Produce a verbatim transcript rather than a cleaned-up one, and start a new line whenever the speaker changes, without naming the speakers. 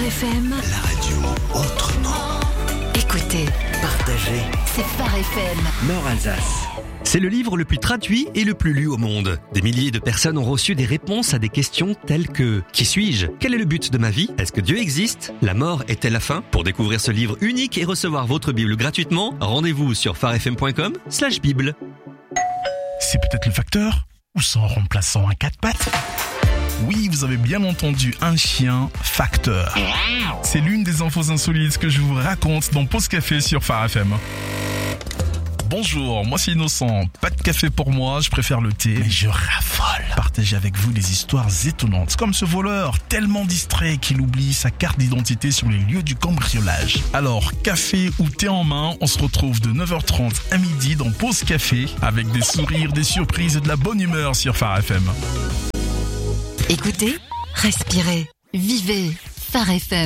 F M,
la radio autrement.
écoutez,
Partagez.
c'est Phare F M.
Nord Alsace.
C'est le livre le plus traduit et le plus lu au monde. Des milliers de personnes ont reçu des réponses à des questions telles que « Qui suis-je ? Quel est le but de ma vie ? Est-ce que Dieu existe ? La mort est-elle la fin ?» Pour découvrir ce livre unique et recevoir votre Bible gratuitement, rendez-vous sur pharefm point com slash bible.
C'est peut-être le facteur ou son remplaçant à quatre pattes? Oui, vous avez bien entendu, un chien facteur. C'est l'une des infos insolites que je vous raconte dans Pause Café sur Phare F M. Bonjour, moi c'est Innocent. Pas de café pour moi, je préfère le thé, mais je raffole. Partager avec vous des histoires étonnantes, comme ce voleur tellement distrait qu'il oublie sa carte d'identité sur les lieux du cambriolage. Alors, café ou thé en main, on se retrouve de neuf heures trente à midi dans Pause Café, avec des sourires, des surprises et de la bonne humeur sur Phare F M.
Écoutez, respirez, vivez, Phare F M.